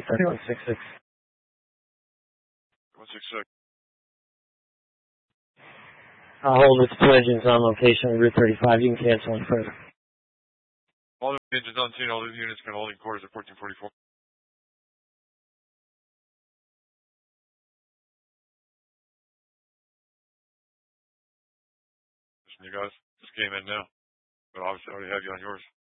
166. 166. I'll hold with 2 engines on location, Route 35. You can cancel any further. All the engines on scene, all the units can holding quarters at 1444. Listen, you guys, just came in now. But obviously I already have you on yours.